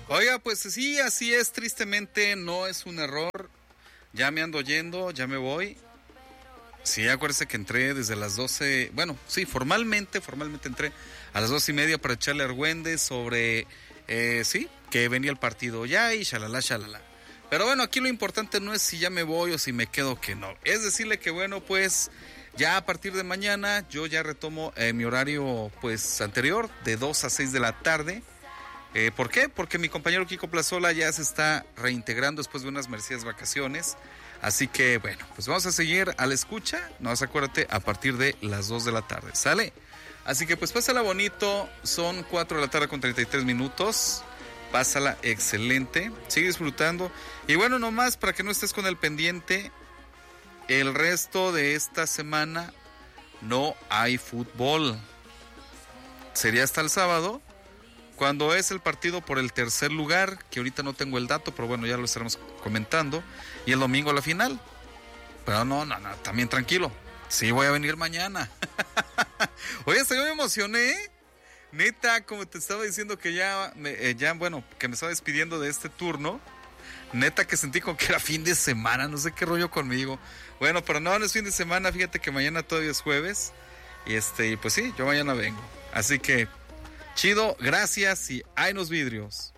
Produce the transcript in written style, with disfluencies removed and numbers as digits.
Oiga, pues sí, así es, tristemente no es un error. Ya me ando yendo, ya me voy. Sí, acuérdese que entré desde las 12, bueno, sí, formalmente entré a las 12:30 para echarle argüendes sobre, sí, que venía el partido ya y shalala, shalala. Pero bueno, aquí lo importante no es si ya me voy o si me quedo, que no. Es decirle que bueno, pues ya a partir de mañana yo ya retomo mi horario pues anterior, de 2 a 6 de la tarde. ¿Por qué? Porque mi compañero Kiko Plazola ya se está reintegrando después de unas merecidas vacaciones. Así que, bueno, pues vamos a seguir a la escucha. No vas, acuérdate, a partir de las 2 de la tarde. ¿Sale? Así que, pues, pásala bonito. Son 4 de la tarde con 33 minutos. Pásala excelente. Sigue disfrutando. Y bueno, nomás para que no estés con el pendiente, el resto de esta semana no hay fútbol. Sería hasta el sábado, cuando es el partido por el tercer lugar, que ahorita no tengo el dato, pero bueno, ya lo estaremos comentando. Y el domingo la final. Pero no, también tranquilo. Sí, voy a venir mañana. Oye, hasta yo me emocioné. Neta, como te estaba diciendo que que me estaba despidiendo de este turno. Neta que sentí como que era fin de semana, no sé qué rollo conmigo. Bueno, pero no es fin de semana, fíjate que mañana todavía es jueves. Y pues sí, yo mañana vengo. Así que chido, gracias y hay nos vidrios.